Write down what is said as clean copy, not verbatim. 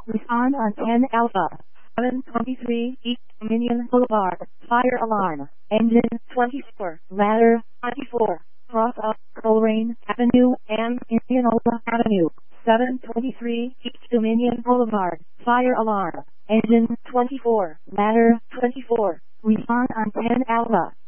Respond on 10 Alpha. 723 East Dominion Boulevard. Fire alarm. Engine 24. Ladder 24. Cross up Coleraine Avenue and Indianola Avenue. 723 East Dominion Boulevard. Fire alarm. Engine 24. Ladder 24. Respond on 10 Alpha.